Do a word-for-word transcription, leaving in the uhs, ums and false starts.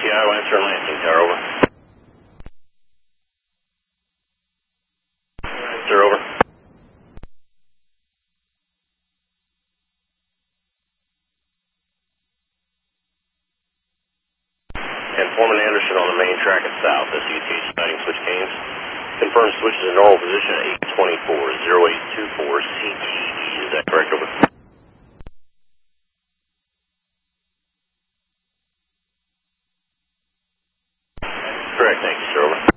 T I, Lancer landing tower, over. Sir, over. And Foreman Anderson on the main track at south, S U T sighting switch gains. Confirm switches in normal position at eight twenty-four, zero eight two four C E E. Is that correct, over? Correct, thank you, sir, over.